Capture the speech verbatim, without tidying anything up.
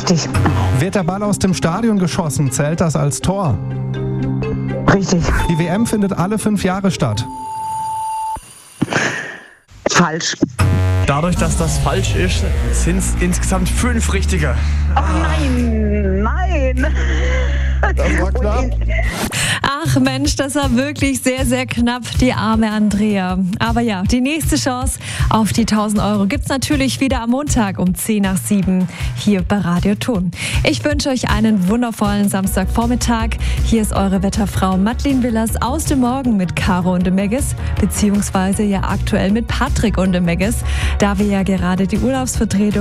Richtig. Wird der Ball aus dem Stadion geschossen, zählt das als Tor? Richtig. Die W M findet alle fünf Jahre statt. Falsch. Dadurch, dass das falsch ist, sind es insgesamt fünf richtige. Oh nein, nein. Das war knapp. Ach Mensch, das war wirklich sehr, sehr knapp, die arme Andrea. Aber ja, die nächste Chance auf die tausend Euro gibt's natürlich wieder am Montag um zehn nach sieben hier bei Radio Thun. Ich wünsche euch einen wundervollen Samstagvormittag. Hier ist eure Wetterfrau Madeleine Willers aus dem Morgen mit Caro und dem Megges, beziehungsweise ja aktuell mit Patrick und dem Megges, da wir ja gerade die Urlaubsvertretung